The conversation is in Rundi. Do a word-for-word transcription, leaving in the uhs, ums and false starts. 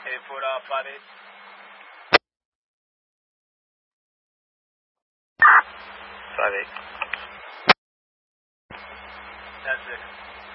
eight four uh, five eight. Five eight. That's it.